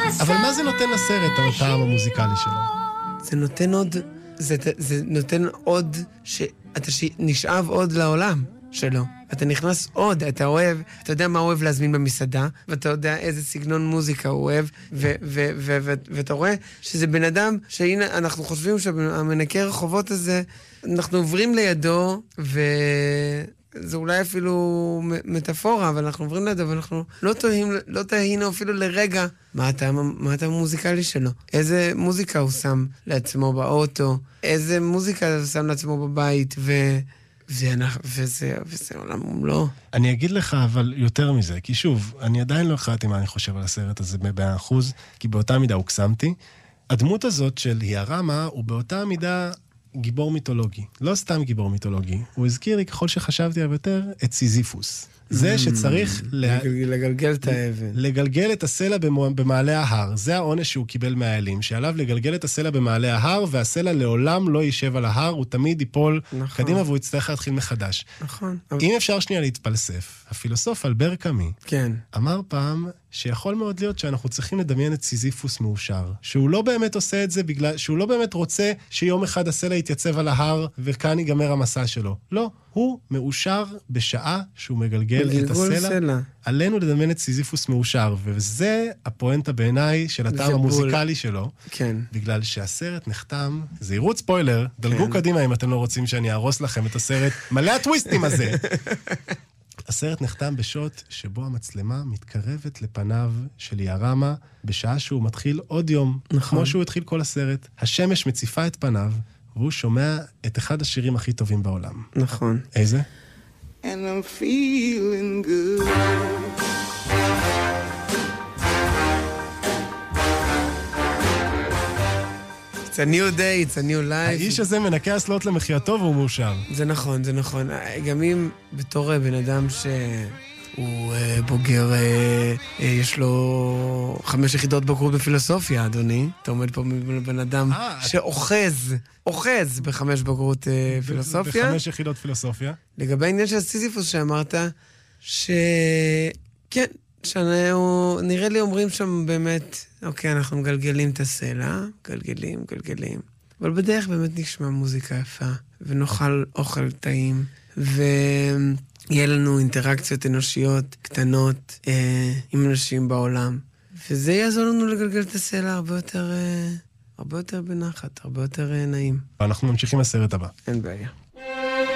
אבל מה זה נותן לסרט, הטעם המוזיקלי שלו? זה נותן עוד, זה נותן עוד, אתה נשאב עוד לעולם שלו. אתה נכנס עוד, אתה אוהב, אתה יודע מה אוהב להזמין במסעדה, ואתה יודע איזה סגנון מוזיקה הוא אוהב, ואתה רואה שזה בן אדם, שהנה אנחנו חושבים שהמנקה רחובות הזה, אנחנו עוברים לידו, וזה אולי אפילו מטאפורה, אבל אנחנו עוברים לידו, ואנחנו לא תהינו אפילו לרגע מה הטעם המוזיקלי שלו. איזה מוזיקה הוא שם לעצמו באוטו, איזה מוזיקה הוא שם לעצמו בבית, וזה עולם ומלואו. אני אגיד לך אבל יותר מזה, כי שוב, אני עדיין לא החלטתי מה אני חושב על הסרט הזה ב100%, כי באותה מידה הוקסמתי. הדמות הזאת של היארמה הוא באותה מידה גיבור מיתולוגי. לא סתם גיבור מיתולוגי. הוא הזכיר לי, ככל שחשבתי עליו יותר, את סיזיפוס. זה שצריך לגלגל את האבן. לגלגל את הסלע במעלה ההר. זה העונש שהוא קיבל מהאלים, שעליו לגלגל את הסלע במעלה ההר, והסלע לעולם לא יישב על ההר, הוא תמיד ייפול קדימה, והוא יצטרך להתחיל מחדש. נכון. אם אפשר שנייה להתפלסף, הפילוסוף אלבר קאמי כן. אמר פעם שיכול מאוד להיות שאנחנו צריכים לדמיין את סיזיפוס מאושר. שהוא לא באמת עושה את זה שהוא לא באמת רוצה שיום אחד הסלע יתייצב על ההר וכאן ייגמר המסע שלו. לא, הוא מאושר בשעה שהוא מגלגל את הסלע. עלינו לדמיין את סיזיפוס מאושר, וזה הפואנטה בעיניי של הטעם המוזיקלי שלו. כן. בגלל שהסרט נחתם, זהירות ספוילר, דלגו קדימה אם אתם לא רוצים שאני ארוס לכם את הסרט, מלא הטוויסטים הזה. הסרט נחתם בשוט שבו המצלמה מתקרבת לפניו של יארמה, בשעה שהוא מתחיל עוד יום, כמו שהוא התחיל כל הסרט. השמש מציפה את פניו, והוא שומע את אחד השירים הכי טובים בעולם. נכון. איזה? And I'm feeling good. It's a new day, it's a new life. האיש הזה מנקה אסלות למחייתו והוא מאושר. זה נכון, זה נכון. גם אם בתור בן אדם שהוא בוגר, יש לו 5 יחידות בגרות בפילוסופיה, אדוני. אתה עומד פה בן אדם אוחז ב5 בגרות פילוסופיה. ב5 יחידות פילוסופיה. לגבי העניין של סיזיפוס שאמרת, כן, נראה לי אומרים שם באמת, אוקיי, אנחנו מגלגלים את הסלע, גלגלים. אבל בדרך באמת נשמע מוזיקה יפה, ונאכל אוכל טעים, ויהיה לנו אינטראקציות אנושיות קטנות עם אנשים בעולם. וזה יעזור לנו לגלגל את הסלע הרבה יותר בנחת, הרבה יותר נעים. ואנחנו ממשיכים לסרט הבא. אין בעיה.